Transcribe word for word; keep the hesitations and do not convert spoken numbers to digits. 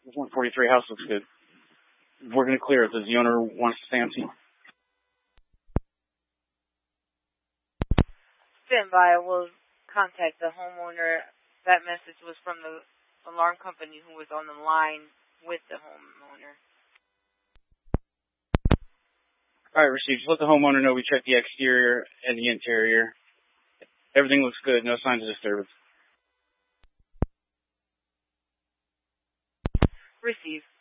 one forty-three house looks good. We're going to clear it. Does the owner want to stay empty? Stand by. We'll contact the homeowner. That message was from the alarm company who was on the line with the homeowner. All right, received. Just let the homeowner know we checked the exterior and the interior. Everything looks good. No signs of disturbance. Received.